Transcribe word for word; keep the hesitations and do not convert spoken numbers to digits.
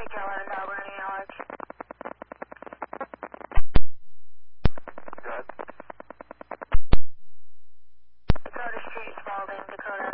Carolina, Albany, Alex. Good. Dakota Street, Spalding, Dakota.